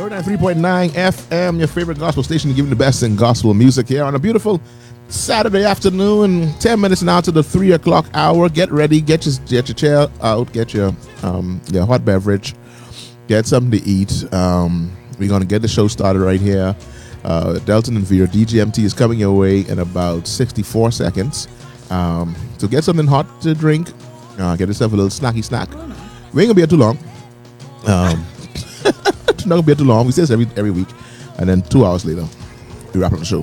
93.9 FM, your favorite gospel station, giving the best in gospel music here on a beautiful Saturday afternoon. 10 minutes now to the 3 o'clock hour. Get ready, get your chair out, get your hot beverage, get something to eat. We're going to get the show started right here. Delton and Veer, DGMT is coming your way in about 64 seconds. So get something hot to drink. Get yourself a little snacky snack. We ain't going to be here too long. It's not going to be here too long. We say this every week. And then 2 hours later, we wrap up the show.